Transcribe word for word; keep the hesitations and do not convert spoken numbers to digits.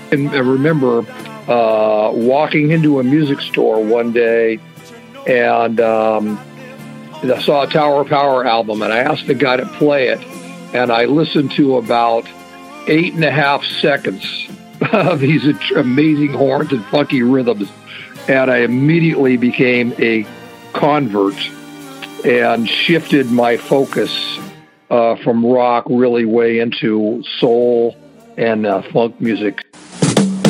And I remember uh, walking into a music store one day, and um, I saw a Tower of Power album, and I asked the guy to play it, and I listened to about eight and a half seconds of these amazing horns and funky rhythms, and I immediately became a convert and shifted my focus uh, from rock really way into soul and uh, funk music.